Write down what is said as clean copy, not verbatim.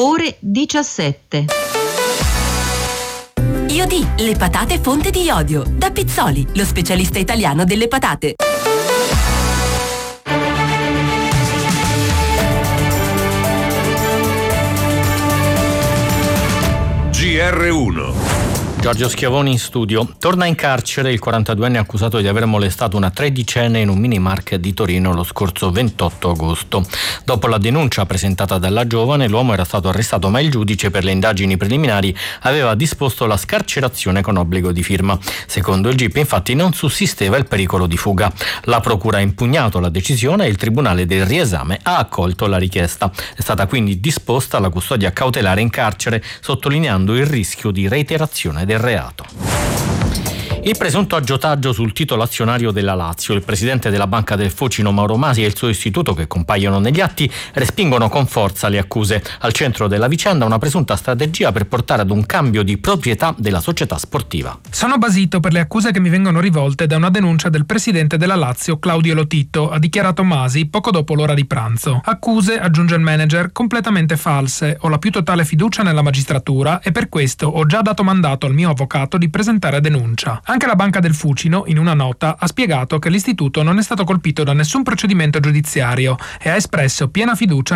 ore 17. Iodì, le patate fonte di iodio. Da Pizzoli, lo specialista italiano delle patate. GR1. Giorgio Schiavoni in studio. Torna in carcere il 42enne accusato di aver molestato una tredicenne in un mini market di Torino lo scorso 28 agosto. Dopo la denuncia presentata dalla giovane, l'uomo era stato arrestato, ma il giudice per le indagini preliminari aveva disposto la scarcerazione con obbligo di firma. Secondo il GIP, infatti, non sussisteva il pericolo di fuga. La procura ha impugnato la decisione e il Tribunale del Riesame ha accolto la richiesta. È stata quindi disposta la custodia cautelare in carcere, sottolineando il rischio di reiterazione del reato. Il presunto aggiotaggio sul titolo azionario della Lazio, il presidente della Banca del Fucino Mauro Masi e il suo istituto, che compaiono negli atti, respingono con forza le accuse. Al centro della vicenda una presunta strategia per portare ad un cambio di proprietà della società sportiva. Sono basito per le accuse che mi vengono rivolte da una denuncia del presidente della Lazio, Claudio Lotito, ha dichiarato Masi poco dopo l'ora di pranzo. Accuse, aggiunge il manager, completamente false. Ho la più totale fiducia nella magistratura e per questo ho già dato mandato al mio avvocato di presentare denuncia. Anche la Banca del Fucino, in una nota, ha spiegato che l'istituto non è stato colpito da nessun procedimento giudiziario e ha espresso piena fiducia